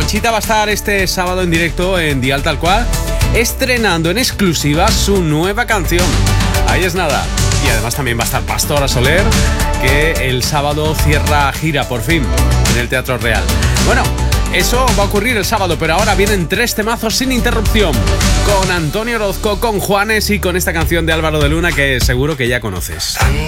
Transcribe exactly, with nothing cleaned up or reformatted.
Conchita va a estar este sábado en directo en Dial Tal Cual, estrenando en exclusiva su nueva canción. Ahí es nada. Y además también va a estar Pastora Soler, que el sábado cierra gira por fin en el Teatro Real. Bueno, eso va a ocurrir el sábado, pero ahora vienen tres temazos sin interrupción, con Antonio Orozco, con Juanes y con esta canción de Álvaro de Luna que seguro que ya conoces.